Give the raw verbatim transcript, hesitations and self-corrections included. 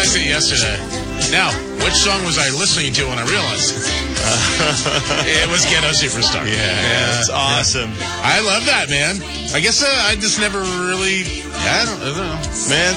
realized it yesterday. Now, which song was I listening to when I realized it? Uh, it was Ghetto Superstar. Yeah, yeah, that's awesome. I love that, man. I guess uh, I just never really, I don't, I don't know. Man,